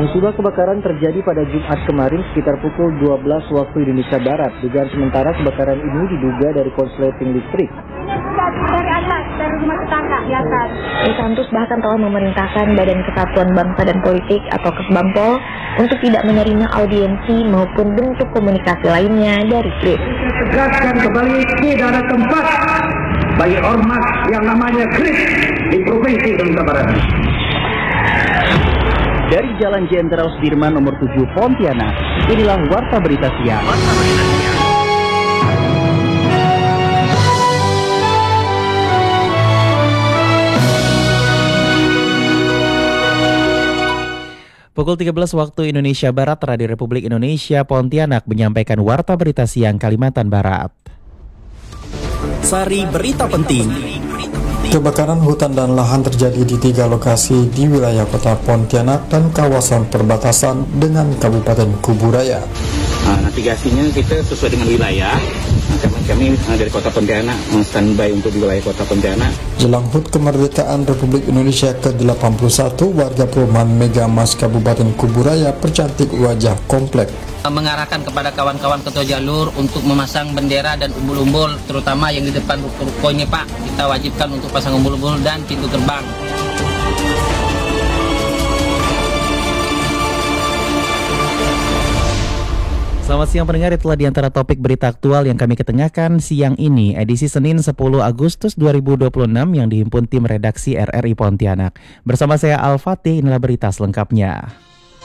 Musibah kebakaran terjadi pada Jumat kemarin sekitar pukul 12 waktu Indonesia Barat. Dugaan sementara kebakaran ini diduga dari korsleting listrik. Dari atas, dari rumah tetangga di atas. Santus bahkan telah memerintahkan Badan Kesatuan Bangsa dan Politik atau Kesbangpol untuk tidak menerima audiensi maupun bentuk komunikasi lainnya dari Kris. Tegaskan kembali tidak ada tempat bagi ormas yang namanya Kris di Provinsi Kalimantan Barat. Dari Jalan Jenderal Sudirman nomor 7 Pontianak, inilah Warta Berita Siang. Pukul 13 waktu Indonesia Barat, Radio Republik Indonesia Pontianak menyampaikan Warta Berita Siang Kalimantan Barat. Sari berita penting. Kebakaran hutan dan lahan terjadi di 3 lokasi di wilayah kota Pontianak dan kawasan perbatasan dengan Kabupaten Kuburaya. Navigasinya kita sesuai dengan wilayah. Kami dari kota Pontianak standby untuk di wilayah kota Pontianak. Jelang HUT kemerdekaan Republik Indonesia ke-81, warga perumahan Mega Mas Kabupaten Kuburaya percantik wajah komplek. Mengarahkan kepada kawan-kawan ketua jalur untuk memasang bendera dan umbul-umbul, terutama yang di depan ruko ini Pak. Kita wajibkan untuk pasang umbul-umbul dan pintu gerbang. Selamat siang pendengar, itulah di antara topik berita aktual yang kami ketengahkan siang ini, edisi Senin 10 Agustus 2026 yang dihimpun tim redaksi RRI Pontianak. Bersama saya Al-Fatih, inilah berita selengkapnya.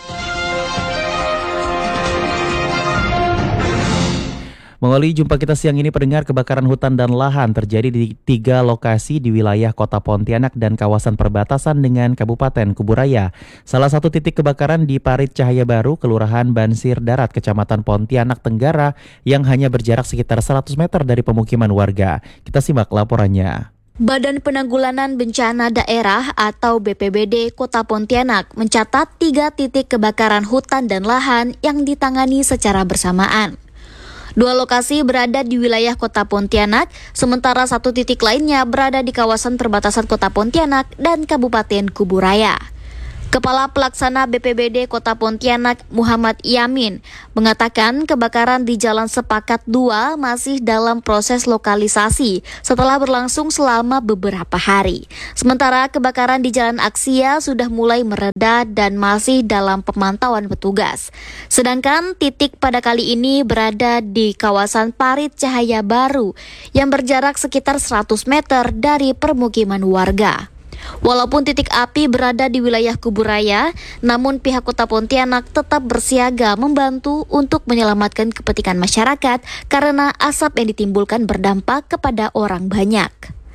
Mengawali jumpa kita siang ini pendengar, kebakaran hutan dan lahan terjadi di 3 lokasi di wilayah kota Pontianak dan kawasan perbatasan dengan Kabupaten Kuburaya. Salah satu titik kebakaran di Parit Cahaya Baru, Kelurahan Bansir Darat, Kecamatan Pontianak Tenggara yang hanya berjarak sekitar 100 meter dari pemukiman warga. Kita simak laporannya. Badan Penanggulangan Bencana Daerah atau BPBD Kota Pontianak mencatat 3 titik kebakaran hutan dan lahan yang ditangani secara bersamaan. 2 lokasi berada di wilayah Kota Pontianak, sementara 1 titik lainnya berada di kawasan perbatasan Kota Pontianak dan Kabupaten Kuburaya. Kepala Pelaksana BPBD Kota Pontianak Muhammad Yamin mengatakan kebakaran di Jalan Sepakat 2 masih dalam proses lokalisasi setelah berlangsung selama beberapa hari. Sementara kebakaran di Jalan Aksia sudah mulai mereda dan masih dalam pemantauan petugas. Sedangkan titik pada kali ini berada di kawasan Parit Cahaya Baru yang berjarak sekitar 100 meter dari permukiman warga. Walaupun titik api berada di wilayah Kuburaya, namun pihak Kota Pontianak tetap bersiaga membantu untuk menyelamatkan kepentingan masyarakat karena asap yang ditimbulkan berdampak kepada orang banyak.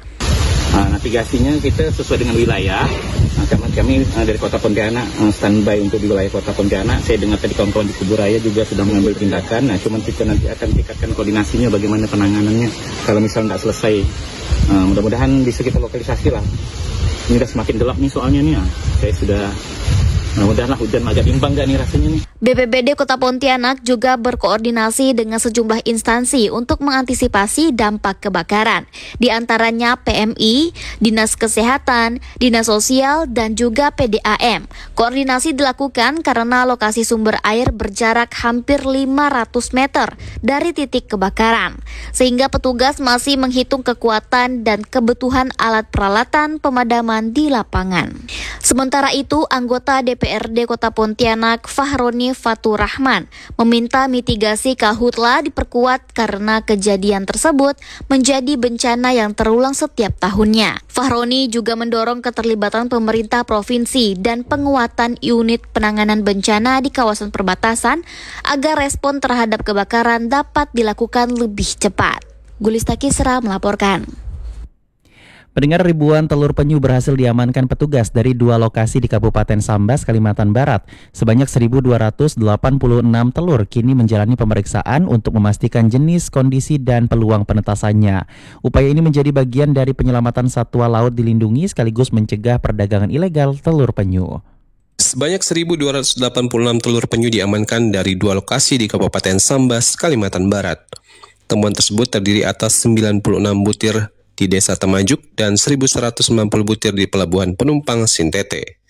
Navigasinya kita sesuai dengan wilayah. Kami dari Kota Pontianak standby untuk di wilayah Kota Pontianak. Saya dengar tadi kawan-kawan di Kuburaya juga sudah mengambil tindakan. Cuman kita nanti akan tingkatkan koordinasinya bagaimana penanganannya kalau misalnya tidak selesai. Mudah-mudahan bisa kita lokalisasi lah. Ini udah semakin gelap nih soalnya nih. Saya sudah mudah-mudahan hujan agak imbang gak nih rasanya nih. BPBD Kota Pontianak juga berkoordinasi dengan sejumlah instansi untuk mengantisipasi dampak kebakaran. Di antaranya PMI, Dinas Kesehatan, Dinas Sosial, dan juga PDAM. Koordinasi dilakukan karena lokasi sumber air berjarak hampir 500 meter dari titik kebakaran. Sehingga petugas masih menghitung kekuatan dan kebutuhan alat peralatan pemadaman di lapangan. Sementara itu, anggota DPRD Kota Pontianak Fahroni Fatur Rahman meminta mitigasi Karhutla diperkuat karena kejadian tersebut menjadi bencana yang terulang setiap tahunnya. Fahroni juga mendorong keterlibatan pemerintah provinsi dan penguatan unit penanganan bencana di kawasan perbatasan agar respon terhadap kebakaran dapat dilakukan lebih cepat. Gulista Kisra melaporkan. Pendengar, ribuan telur penyu berhasil diamankan petugas dari 2 lokasi di Kabupaten Sambas, Kalimantan Barat. Sebanyak 1.286 telur kini menjalani pemeriksaan untuk memastikan jenis, kondisi, dan peluang penetasannya. Upaya ini menjadi bagian dari penyelamatan satwa laut dilindungi sekaligus mencegah perdagangan ilegal telur penyu. Sebanyak 1.286 telur penyu diamankan dari 2 lokasi di Kabupaten Sambas, Kalimantan Barat. Temuan tersebut terdiri atas 96 butir di Desa Temajuk dan 1.190 butir di Pelabuhan Penumpang Sintete.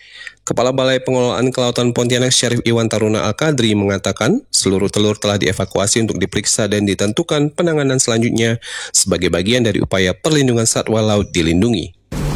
Kepala Balai Pengelolaan Kelautan Pontianak Syarif Iwan Taruna Al-Qadri mengatakan seluruh telur telah dievakuasi untuk diperiksa dan ditentukan penanganan selanjutnya sebagai bagian dari upaya perlindungan satwa laut dilindungi.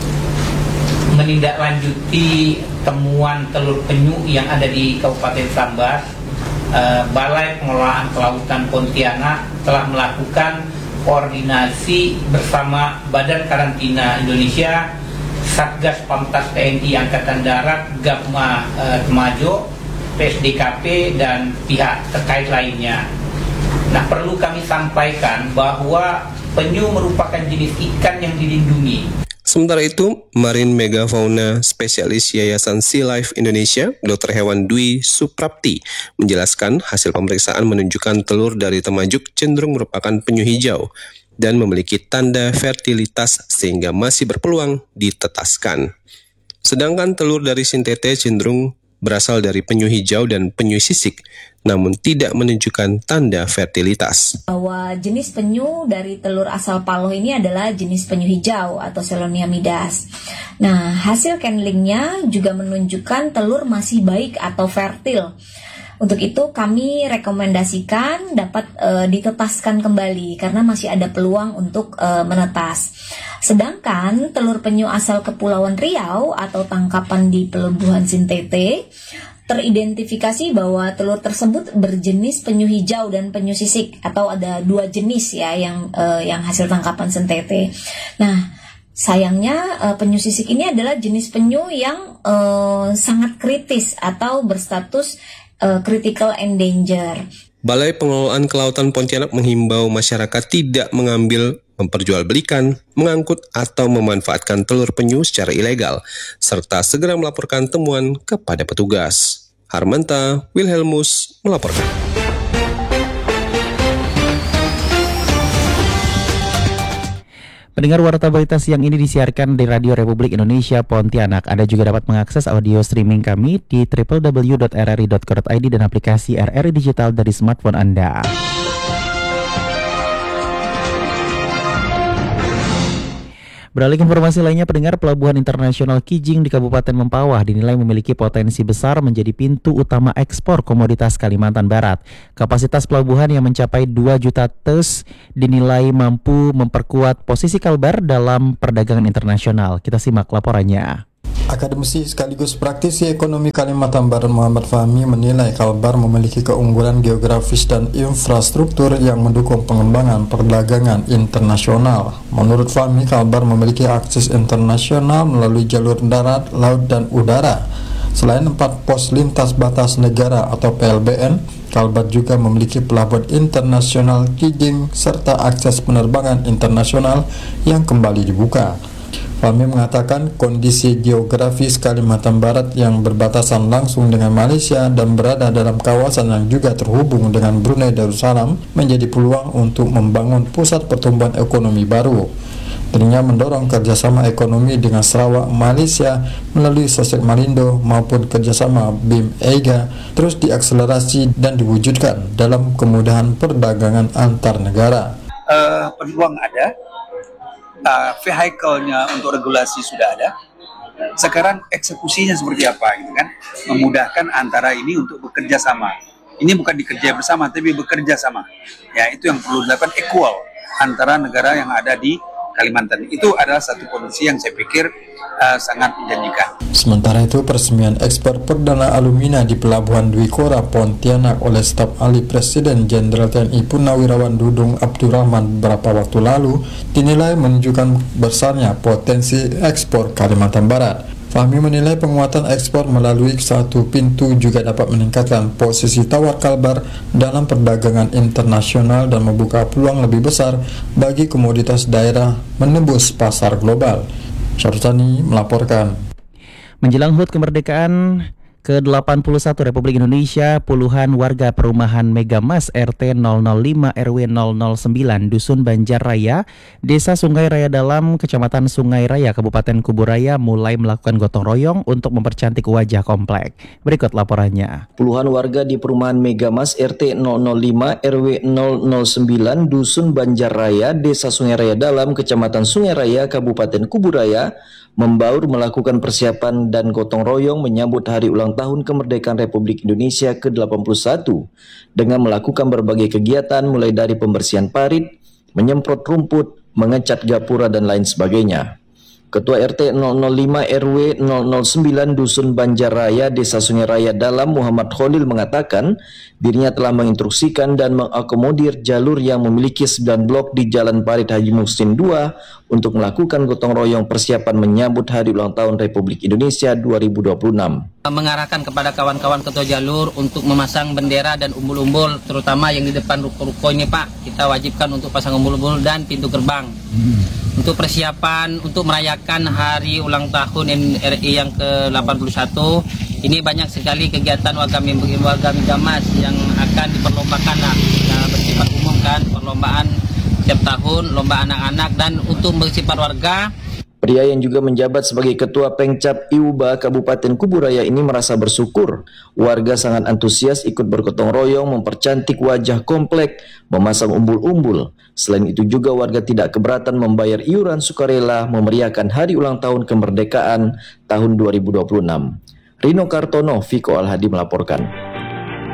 Menindaklanjuti temuan telur penyu yang ada di Kabupaten Sambas, Balai Pengelolaan Kelautan Pontianak telah melakukan koordinasi bersama Badan Karantina Indonesia, Satgas Pamtas TNI Angkatan Darat, Gapma Temajo, PSDKP, dan pihak terkait lainnya. Nah, perlu kami sampaikan bahwa penyu merupakan jenis ikan yang dilindungi. Sementara itu, Marine Megafauna Spesialis Yayasan Sea Life Indonesia, Dr. Hewan Dwi Suprapti, menjelaskan hasil pemeriksaan menunjukkan telur dari Temajuk cenderung merupakan penyu hijau dan memiliki tanda fertilitas sehingga masih berpeluang ditetaskan. Sedangkan telur dari Sintete cenderung berasal dari penyu hijau dan penyu sisik, namun tidak menunjukkan tanda fertilitas. Bahwa jenis penyu dari telur asal Paloh ini adalah jenis penyu hijau atau Selonia midas. Nah, hasil candlingnya juga menunjukkan telur masih baik atau fertil. Untuk itu kami rekomendasikan dapat ditetaskan kembali karena masih ada peluang untuk menetas. Sedangkan telur penyu asal Kepulauan Riau atau tangkapan di Pelabuhan Sintete teridentifikasi bahwa telur tersebut berjenis penyu hijau dan penyu sisik, atau ada dua jenis ya yang hasil tangkapan Sintete. Nah, sayangnya penyu sisik ini adalah jenis penyu yang sangat kritis atau berstatus critical endanger. Balai Pengelolaan Kelautan Pontianak menghimbau masyarakat tidak mengambil, memperjualbelikan, mengangkut, atau memanfaatkan telur penyu secara ilegal, serta segera melaporkan temuan kepada petugas. Harmanta Wilhelmus melaporkan. Pendengar Warta Berita Siang ini disiarkan di Radio Republik Indonesia Pontianak. Anda juga dapat mengakses audio streaming kami di www.rri.co.id dan aplikasi RRI Digital dari smartphone Anda. Beralih ke informasi lainnya, pendengar, Pelabuhan Internasional Kijing di Kabupaten Mempawah dinilai memiliki potensi besar menjadi pintu utama ekspor komoditas Kalimantan Barat. Kapasitas pelabuhan yang mencapai 2 juta TEU dinilai mampu memperkuat posisi Kalbar dalam perdagangan internasional. Kita simak laporannya. Akademisi sekaligus praktisi ekonomi Kalimantan Barat Muhammad Fahmi menilai Kalbar memiliki keunggulan geografis dan infrastruktur yang mendukung pengembangan perdagangan internasional. Menurut Fahmi, Kalbar memiliki akses internasional melalui jalur darat, laut, dan udara. Selain 4 pos lintas batas negara atau PLBN, Kalbar juga memiliki pelabuhan internasional Kijing serta akses penerbangan internasional yang kembali dibuka. Fahmi mengatakan kondisi geografis Kalimantan Barat yang berbatasan langsung dengan Malaysia dan berada dalam kawasan yang juga terhubung dengan Brunei Darussalam menjadi peluang untuk membangun pusat pertumbuhan ekonomi baru. Dirinya mendorong kerjasama ekonomi dengan Sarawak, Malaysia melalui Sosek Malindo maupun kerjasama BIM EIGA terus diakselerasi dan diwujudkan dalam kemudahan perdagangan antar negara. Peluang ada. Vehicle-nya untuk regulasi sudah ada. Sekarang eksekusinya seperti apa gitu kan? Memudahkan antara ini untuk bekerja sama. Ini bukan dikerja bersama tapi bekerja sama. Ya, itu yang perlu dilakukan equal antara negara yang ada di Kalimantan. Itu adalah satu kondisi yang saya pikir sangat menjanjikan. Sementara itu, peresmian ekspor perdana alumina di Pelabuhan Dwi Kora Pontianak oleh staf ahli Presiden Jenderal TNI Purnawirawan Dudung Abdurrahman beberapa waktu lalu dinilai menunjukkan besarnya potensi ekspor Kalimantan Barat. Fahmi menilai penguatan ekspor melalui satu pintu juga dapat meningkatkan posisi tawar Kalbar dalam perdagangan internasional dan membuka peluang lebih besar bagi komoditas daerah menembus pasar global. Syarutani melaporkan. Menjelang HUT kemerdekaan ke-81 Republik Indonesia, puluhan warga perumahan Megamas RT 005 RW 009 Dusun Banjar Raya, Desa Sungai Raya Dalam, Kecamatan Sungai Raya, Kabupaten Kuburaya mulai melakukan gotong royong untuk mempercantik wajah komplek. Berikut laporannya. Puluhan warga di perumahan Megamas RT 005 RW 009 Dusun Banjar Raya, Desa Sungai Raya Dalam, Kecamatan Sungai Raya, Kabupaten Kuburaya membaur melakukan persiapan dan gotong royong menyambut hari ulang tahun kemerdekaan Republik Indonesia ke-81 dengan melakukan berbagai kegiatan mulai dari pembersihan parit, menyemprot rumput, mengecat gapura dan lain sebagainya. Ketua RT 005 RW 009 Dusun Banjarraya, Desa Sungai Raya Dalam, Muhammad Khalil mengatakan dirinya telah menginstruksikan dan mengakomodir jalur yang memiliki 9 blok di Jalan Parit Haji Muhsin II untuk melakukan gotong royong persiapan menyambut Hari Ulang Tahun Republik Indonesia 2026. Mengarahkan kepada kawan-kawan ketua jalur untuk memasang bendera dan umbul-umbul, terutama yang di depan ruko-ruko ini Pak, kita wajibkan untuk pasang umbul-umbul dan pintu gerbang. Untuk persiapan untuk merayakan hari ulang tahun NRI yang ke-81, ini banyak sekali kegiatan warga Megamas yang akan diperlombakan bersifat umum kan, perlombaan setiap tahun, lomba anak-anak, dan untuk bersifat warga. Pria yang juga menjabat sebagai Ketua Pengcap IUBA Kabupaten Kuburaya ini merasa bersyukur warga sangat antusias ikut bergotong royong mempercantik wajah komplek, memasang umbul-umbul. Selain itu juga warga tidak keberatan membayar iuran sukarela memeriahkan Hari Ulang Tahun Kemerdekaan tahun 2026. Rino Kartono, Viko Alhadi melaporkan.